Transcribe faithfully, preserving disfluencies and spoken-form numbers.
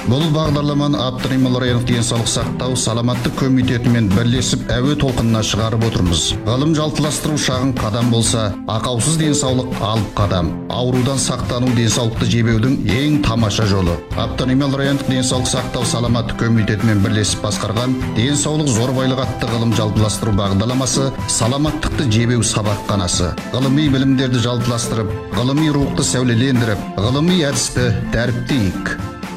Бұл бағдарламаны Абдрахиман Раянов денсаулық сақтау саламаттық комитетімен бірлесіп әуе толқынына шығарып отырмыз. Ғылым жалтыластыру шағын қадам болса, ақаусыз денсаулық алып қадам. Аурудан сақтану денсаулықты жебеудің ең тамаша жолы. Абдрахиман Раянов денсаулық сақтау саламаттық комитетімен бірлесіп басқарған денсаулық зор байлық атты ғылым жалтыластыру бағдарламасы саламаттықты жебеу сабақханасы. Ғылыми білімдерді жалтыластырып, ғылыми рухты сәулелендіріп, ғылыми әдісті дәріптейік.